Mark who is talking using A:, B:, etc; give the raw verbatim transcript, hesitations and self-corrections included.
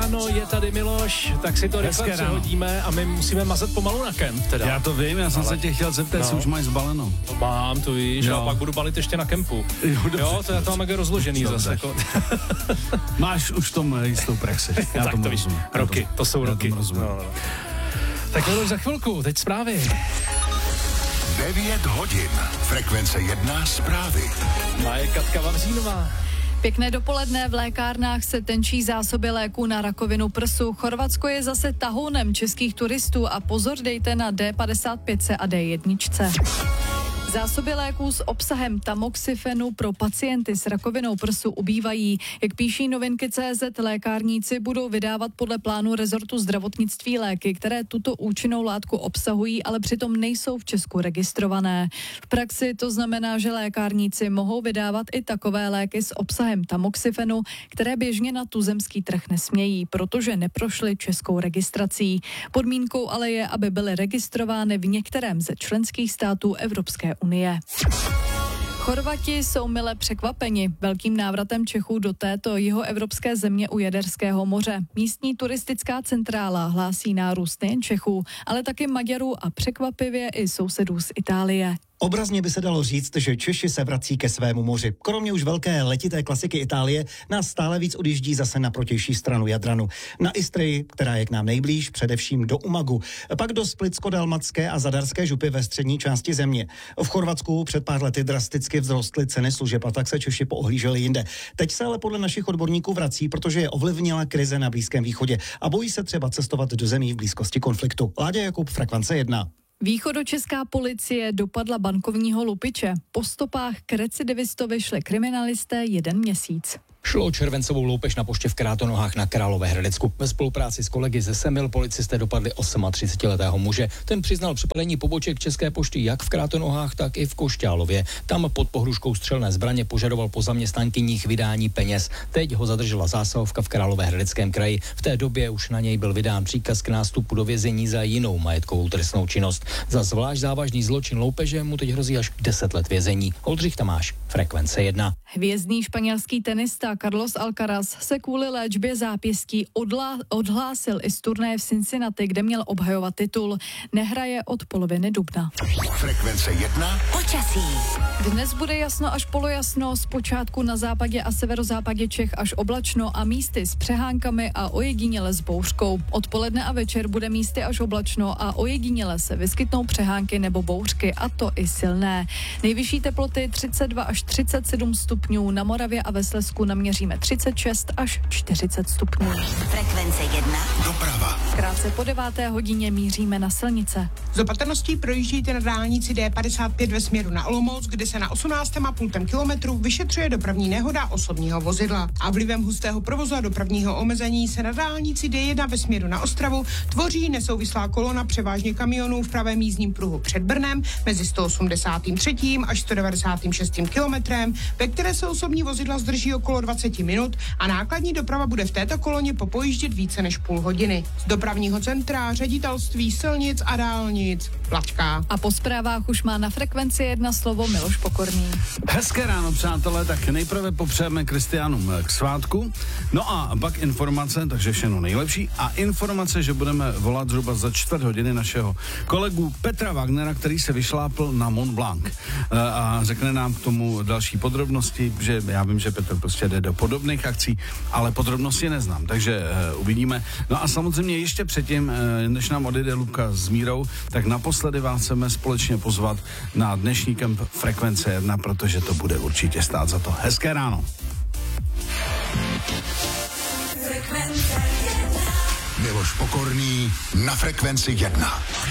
A: ráno, je tady Miloš, tak si to rychle přehodíme a my musíme mazat pomalu na kemp teda.
B: Já to vím, já jsem Ale... se tě chtěl zeptat, jestli no. už máš zbaleno.
A: To mám, to víš, jo. A pak budu balit ještě na kempu. Jo, dobře, jo to já to mám mega rozložený zase. Jako.
B: Máš už v tom jistou praxi. Já tomu rozumím.
A: Roky, to jsou
B: já
A: roky.
B: No, no.
A: Tak Miloš za chvilku, teď zprávy.
C: devět hodin, frekvence jedna zprávy.
A: Má Katka Vavřínová.
D: Pěkné dopoledne, v lékárnách se tenčí zásoby léků na rakovinu prsu. Chorvatsko je zase tahounem českých turistů a pozor dejte na D padesát pět a D jedna. Zásoby léků s obsahem tamoxifenu pro pacienty s rakovinou prsu ubývají. Jak píší novinky tečka cé zet, lékárníci budou vydávat podle plánu rezortu zdravotnictví léky, které tuto účinnou látku obsahují, ale přitom nejsou v Česku registrované. V praxi to znamená, že lékárníci mohou vydávat i takové léky s obsahem tamoxifenu, které běžně na tuzemský trh nesmějí, protože neprošly českou registrací. Podmínkou ale je, aby byly registrovány v některém ze členských států Evropské unie. Chorvati jsou mile překvapeni velkým návratem Čechů do této jihoevropské země u Jaderského moře. Místní turistická centrála hlásí nárůst nejen Čechů, ale taky Maďarů a překvapivě i sousedů z Itálie.
E: Obrazně by se dalo říct, že Češi se vrací ke svému moři. Kromě už velké letité klasiky Itálie nás stále víc odjíždí zase na protější stranu Jadranu. Na Istrii, která je k nám nejblíž, především do Umagu, pak do Splitsko-dalmatské a Zadarské župy ve střední části země. V Chorvatsku před pár lety drasticky vzrostly ceny služeb a tak se Češi poohlíželi jinde. Teď se ale podle našich odborníků vrací, protože je ovlivnila krize na Blízkém východě a bojí se třeba cestovat do zemí v blízkosti konfliktu. Láďa Jakub, frekvence jedna.
D: Východočeská policie dopadla bankovního lupiče. Po stopách k recidivistovi šli kriminalisté jeden měsíc.
F: Šlo o červencovou loupež na poště v Krátonohách na Královéhradecku. Ve spolupráci s kolegy ze Semil policisté dopadli třicetiosmiletého muže. Ten přiznal přepadení poboček České pošty jak v Krátonohách, tak i v Košťálově. Tam pod pohruškou střelné zbraně požadoval po zaměstnankyních vydání peněz. Teď ho zadržela zásahovka v Královéhradeckém kraji. V té době už na něj byl vydán příkaz k nástupu do vězení za jinou majetkovou trestnou činnost. Za zvlášť závažný zločin loupeže mu teď hrozí až deset let vězení. Oldřich Tamáš, frekvence jedna.
D: Hvězdný španělský tenista Carlos Alcaraz se kvůli léčbě zápěstí odlá, odhlásil i z turnaje v Cincinnati, kde měl obhajovat titul. Nehraje od poloviny dubna.
C: Frekvence jedna.
D: Počasí. Dnes bude jasno až polojasno, zpočátku na západě a severozápadě Čech až oblačno a místy s přehánkami a ojediněle s bouřkou. Odpoledne a večer bude místy až oblačno a ojediněle se vyskytnou přehánky nebo bouřky, a to i silné. Nejvyšší teploty třicet dva až třicet sedm stupňů, na Moravě a ve Slezsku naměříme třicet šest až čtyřicet stupňů.
C: Frekvence jedna. Doprava.
D: Krátce po deváté hodině míříme na silnice.
G: Z opatrností projíždějte na dálnici D padesát pět ve směru na Olomouc, kde se na osmnáct celá pět kilometru vyšetřuje dopravní nehoda osobního vozidla. A vlivem hustého provozu a dopravního omezení se na dálnici D jedna ve směru na Ostravu tvoří nesouvislá kolona převážně kamionů v pravém jízdním pruhu před Brnem mezi sto osmdesát tři až sto devadesát šest kilometrem, ve které se osobní vozidla zdrží okolo dvacet minut a nákladní doprava bude v této koloně popojíždět více než půl hodiny. Z dopravního centra Ředitelství silnic a dálnic Plačka.
D: A po zprávách už má na frekvenci jedna slovo Miloš Pokorný.
B: Hezké ráno, přátelé, tak nejprve popřejeme Kristiánům k svátku, no a pak informace, takže všechno nejlepší a informace, že budeme volat zhruba za čtvrt hodiny našeho kolegu Petra Wagnera, který se vyšlápl na Mont Blanc a řekne nám k tomu další podrobnosti, že já vím, že Petr prostě jde do podobných akcí, ale podrobnosti neznám, takže uh, uvidíme. No a samozřejmě ještě předtím, uh, než nám odjede Luka s Mírou, tak naposledy vás chceme společně pozvat na dnešní kemp Frekvence jedna, protože to bude určitě stát za to. Hezké ráno.
C: Miloš Pokorný na Frekvenci jedna.